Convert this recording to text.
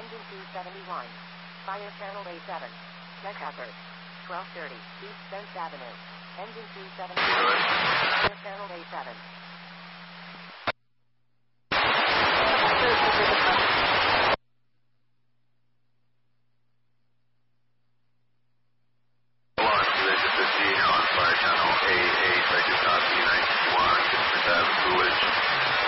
Engine 271. Fire channel A7. Check hazard. 1230, East Spence Avenue. Engine 271. Fire channel A7. Engine 15 on fire channel A8. I did not see 961. That fluid.